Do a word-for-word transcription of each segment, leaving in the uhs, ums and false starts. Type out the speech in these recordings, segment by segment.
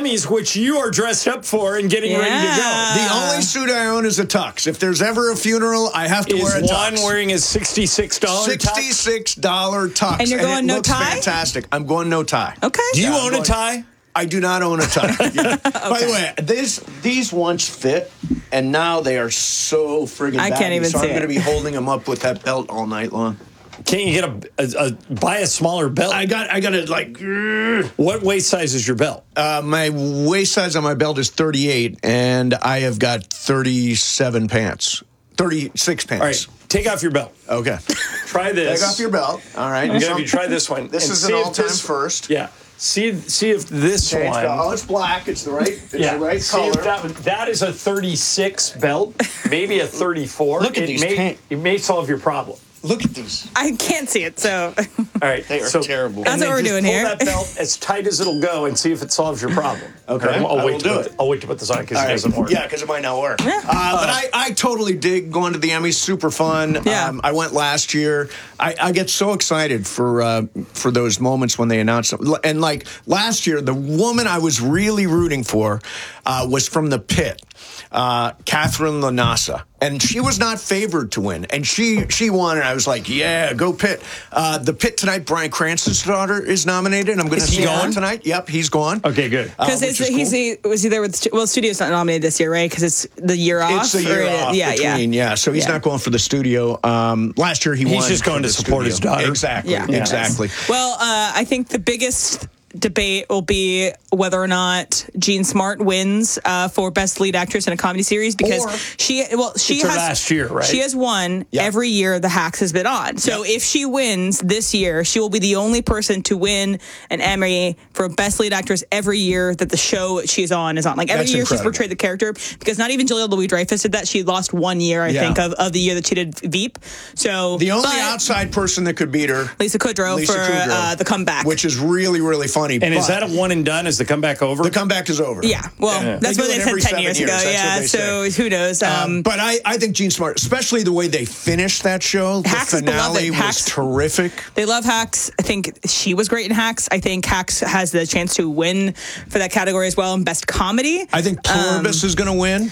Emmys, which you are dressed up for and getting Yeah. ready to go. The only suit I own is a tux. If there's ever a funeral, I have to Is wear a Juan tux. wearing a sixty-six dollars tux? sixty-six dollars tux. And you're going it no looks tie? fantastic. I'm going no tie. Okay. Do you Yeah, I'm own going- a tie? I do not own a tie. Yeah. By the way, this, these once fit, and now they are so friggin' I can't baggy, even so see I'm going to it. be holding them up with that belt all night long. Can't you get a, a, a buy a smaller belt? I got I got to like... What waist size is your belt? Uh, my waist size on my belt is thirty-eight, and I have got thirty-seven pants. thirty-six pants. All right, take off your belt. Okay. Try this. Take off your belt. All right. I'm gonna have you try this one. This and is see an if all-time this- first. Yeah. See see if this Change one. belt. Oh, it's black. It's the right. It's Yeah, the right see color. if that, one- that is a thirty-six belt, maybe a thirty-four. Look at it these May, pants. it may solve your problem. Look at these. I can't see it, so All right, They are so, terrible. That's and what then we're just doing pull here. that belt as tight as it'll go, and see if it solves your problem. Okay, I'll, I'll I wait will to do put it. the- I'll wait to put this on because All it right. doesn't work. Yeah, because it might not work. Yeah. Uh, but I, I totally dig going to the Emmys. Super fun. Yeah. Um, I went last year. I, I get so excited for uh, for those moments when they announce them. And like last year, the woman I was really rooting for uh, was from The Pit, uh, Catherine Lanasa. And she was not favored to win. And she she won, and I was like, yeah, go Pitt. Uh, the Pit tonight, Bryan Cranston's daughter is nominated. I'm going to Is he see her gone? tonight. Yep, he's gone. Okay, good. Uh, because which is he's cool. he was he there with stu- well, studio's not nominated this year, right? Because it's the year off. It's a year or- off yeah, between, yeah. yeah. So he's Yeah. not going for the studio. Um, last year he He's won just going for to the support his studio. daughter. Exactly, Yeah. exactly. Well, uh, I think the biggest debate will be whether or not Jean Smart wins uh, for Best Lead Actress in a Comedy Series because Or- she, well, she It's her has last year, right? She has won Yep. every year the Hacks has been on. So Yep. if she wins this year, she will be the only person to win an Emmy for Best Lead Actress every year that the show she's on is on. Like every That's year incredible. she's portrayed the character because not even Julia Louis-Dreyfus did that. She lost one year, I Yeah. think, of, of the year that she did Veep. So The only but outside person that could beat her, Lisa Kudrow Lisa for Kudrow, Uh, the comeback. which is really, really funny. And is but that a one and done? Is the comeback over? the comeback is over? Yeah, well, Yeah. that's They what do they it said every ten seven years years. ago. That's what Yeah, they so say. who knows? Um, Um, but I, I think Gene Smart, especially the way they finished that show, the Hacks is finale beloved. was Hacks- terrific. they love Hacks. I think she was great in Hacks. I think Hacks has the chance to win for that category as well in Best Comedy. I think Pluribus is going to win.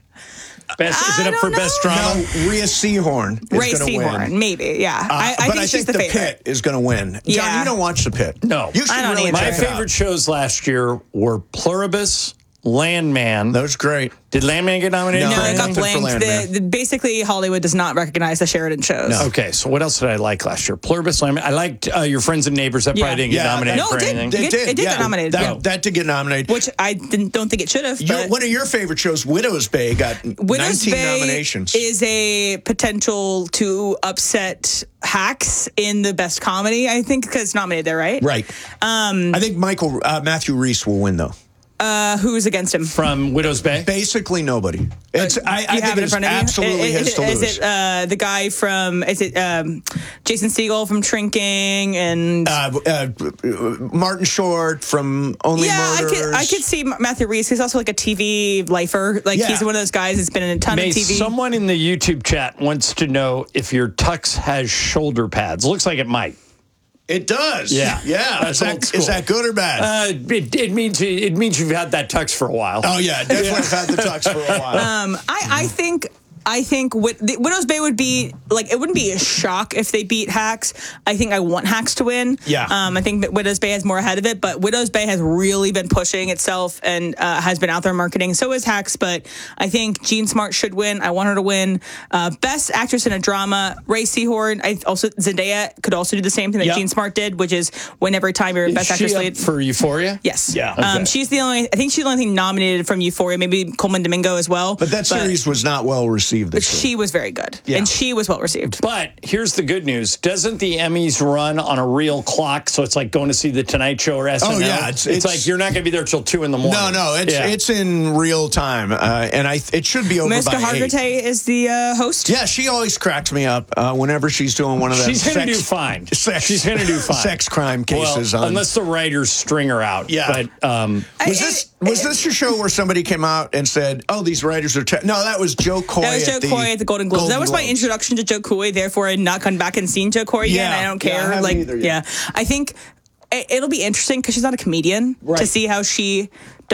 Best, is I it up for don't best know. drama? No, Rhea Seahorn is Ray going to Seahorn, win. maybe. Yeah, Uh, I, I but think I she's think the, the favorite. Pit is going to win. John, Yeah. you don't watch the Pit. No. You should I don't really either. check My it out. favorite shows last year were Pluribus, Landman. That was great. Did Landman get nominated? No, for No, it anything? got nothing for blanked. Landman. The, the, basically, Hollywood does not recognize the Sheridan shows. No. Okay, so what else did I like last year? Pluribus, Landman. I liked uh, Your Friends and Neighbors. That Yeah. probably didn't get Yeah, nominated No, for it did. anything. It It did. did yeah. get nominated. That, Yeah. that did get nominated. Which I didn't, don't think it should have. Your, but one of your favorite shows, Widow's Bay, got Widow's nineteen Bay nominations. is a potential to upset Hacks in the best comedy, I think, because it's nominated there, right? right. Um, I think Michael uh, Matthew Reese will win though. Uh, who's against him? From Widow's Bay? Basically nobody. It's I, Do I you think have it in it's front of you? absolutely Is- his to is lose. it uh, the guy from? Is it um, Jason Segel from Shrinking and? uh, uh, Martin Short from Only yeah, I Murders. could I could see Matthew Reese. He's also like a T V lifer. Like Yeah. he's one of those guys that's been in a ton May of T V. someone in the YouTube chat wants to know if your tux has shoulder pads. Looks like it might. It does. Yeah. Yeah. That's Is that, old school. is that good or bad? Uh, it, it means it means you've had that tux for a while. oh yeah, definitely have had the tux for a while. Um, I, I think I think Wid- the, Widow's Bay would be like it wouldn't be a shock if they beat Hacks. I think I want Hacks to win. Yeah. Um, I think that Widow's Bay has more ahead of it, but Widow's Bay has really been pushing itself and uh, has been out there marketing. So is Hacks, but I think Jean Smart should win. I want her to win. Uh, Best Actress in a Drama, Ray Seahorn. I also Zendaya could also do the same thing that Yep. Jean Smart did, which is win every time you're Is Best she Actress up lead. for Euphoria? Yes. Yeah. Okay. Um, she's the only. I think she's the only thing nominated from Euphoria. Maybe Coleman Domingo as well. But that series was not well received But this year. she was very good, Yeah. and she was well received. But here's the good news. Doesn't the Emmys run on a real clock? So it's like going to see The Tonight Show or S N L? Oh, yeah, It's, it's- like you're not going to be there till two in the morning. No, no, it's Yeah. it's in real time, uh, and I it should be over Miska by eight. Hargitay is the uh, host. Yeah, she always cracks me up uh, whenever she's doing one of those. She's going to sex- do fine. Sex, She's going to do fine. Sex crime cases well, on. unless the writers string her out. Yeah. But um, was I- this was this your show where somebody came out and said, "Oh, these writers are"? Te-. No, that was Joe Coy. That was Joe at the Coy at the Golden Globes. that was my Globes. introduction to Joe Coy. Therefore, I'd not come back and seen Joe Coy again. Yeah. I don't Yeah, I care. haven't like, either yet. yeah, I think it- it'll be interesting because she's not a comedian Right. to see how she